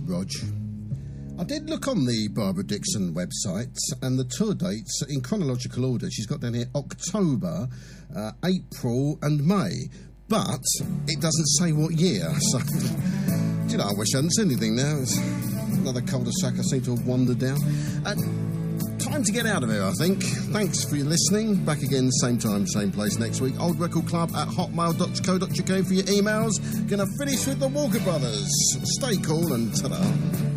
Rog. I did look on the Barbara Dixon website, and the tour dates in chronological order. She's got down here October, April and May, but it doesn't say what year. So, you know, I wish I hadn't said anything now. It's another cul-de-sac I seem to have wandered down. Time to get out of here, I think. Thanks for your listening. Back again, same time, same place next week. oldrecordclub@hotmail.co.uk for your emails. Gonna finish with the Walker Brothers. Stay cool and ta-da.